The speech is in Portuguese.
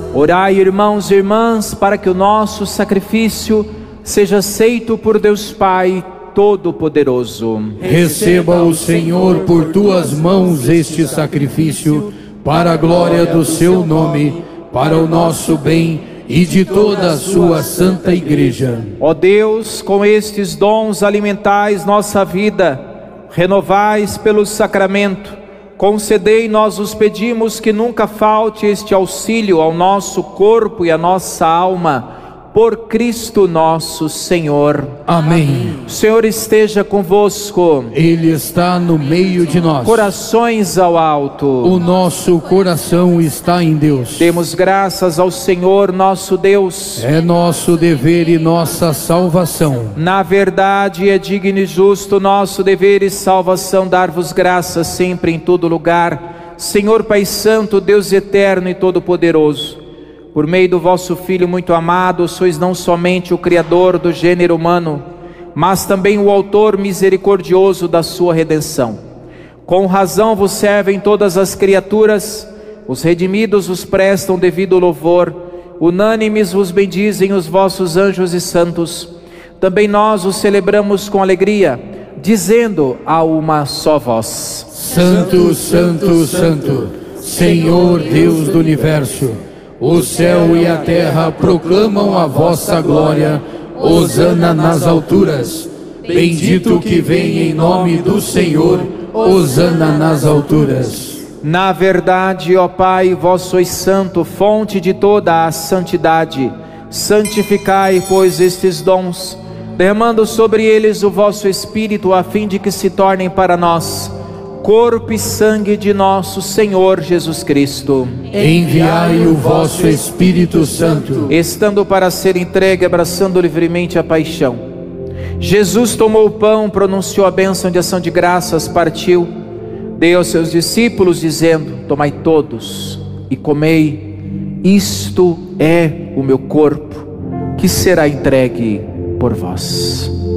Orai, irmãos e irmãs, para que o nosso sacrifício seja aceito por Deus Pai Todo-Poderoso. Receba o Senhor por tuas mãos este sacrifício, para a glória do seu nome, para o nosso bem e de toda a sua santa Igreja. Ó Deus, com estes dons alimentais nossa vida, renovais pelo sacramento, concedei, nós os pedimos, que nunca falte este auxílio ao nosso corpo e à nossa alma, por Cristo nosso Senhor. Amém. O Senhor esteja convosco. Ele está no meio de nós. Corações ao alto. O nosso coração está em Deus. Demos graças ao Senhor nosso Deus. É nosso dever e nossa salvação. Na verdade, é digno e justo nosso dever e salvação dar-vos graças sempre em todo lugar, Senhor Pai Santo, Deus eterno e todo-poderoso. Por meio do vosso Filho muito amado, sois não somente o Criador do gênero humano, mas também o autor misericordioso da sua redenção. Com razão vos servem todas as criaturas, os redimidos vos prestam devido louvor, unânimes vos bendizem os vossos anjos e santos. Também nós os celebramos com alegria, dizendo a uma só voz: Santo, Santo, Santo, Senhor Deus do Universo, o céu e a terra proclamam a vossa glória. Hosana nas alturas. Bendito que vem em nome do Senhor. Hosana nas alturas. Na verdade, ó Pai, vós sois santo, fonte de toda a santidade. Santificai, pois, estes dons, derramando sobre eles o vosso Espírito, a fim de que se tornem para nós corpo e sangue de nosso Senhor Jesus Cristo. Enviai o vosso Espírito Santo. Estando para ser entregue, abraçando livremente a paixão, Jesus tomou o pão, pronunciou a bênção de ação de graças, partiu, deu aos seus discípulos, dizendo: tomai todos e comei, isto é o meu corpo, que será entregue por vós.